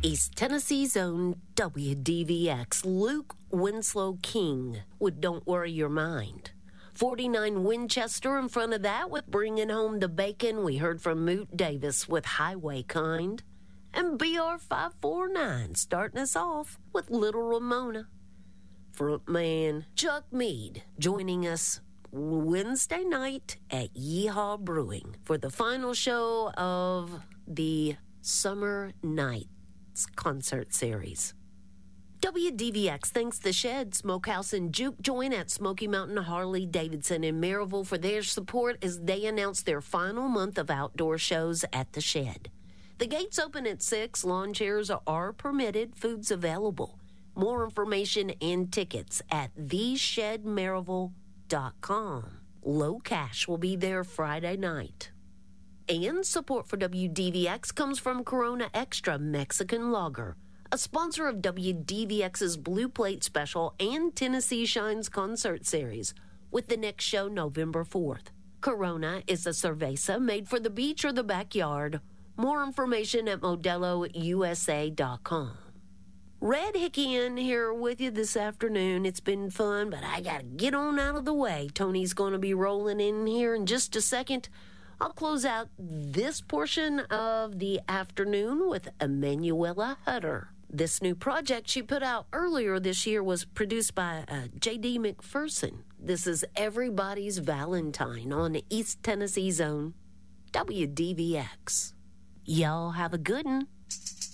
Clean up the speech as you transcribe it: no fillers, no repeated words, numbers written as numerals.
East Tennessee's own WDVX, Luke Winslow King with Don't Worry Your Mind. 49 Winchester in front of that with Bringing Home the Bacon. We heard from Moot Davis with Highway Kind. And BR 549 starting us off with Little Ramona. Frontman Chuck Mead joining us Wednesday night at Yeehaw Brewing for the final show of the Summer Nights concert series. WDVX thanks the Shed, Smokehouse, and Juke Joint at Smoky Mountain, Harley Davidson, and Maryville for their support as they announce their final month of outdoor shows at the Shed. The gates open at 6. Lawn chairs are permitted. Food's available. More information and tickets at theshedmaryville.com. Low Cash will be there Friday night. And support for WDVX comes from Corona Extra Mexican Lager, a sponsor of WDVX's Blue Plate Special and Tennessee Shines concert series, with the next show November 4th. Corona is a cerveza made for the beach or the backyard. More information at modelousa.com. Red Hickey in here with you this afternoon. It's been fun, but I gotta get on out of the way. Tony's gonna be rolling in here in just a second. I'll close out this portion of the afternoon with Emanuela Hutter. This new project she put out earlier this year was produced by J.D. McPherson. This is Everybody's Valentine on East Tennessee's own WDVX. Y'all have a good one.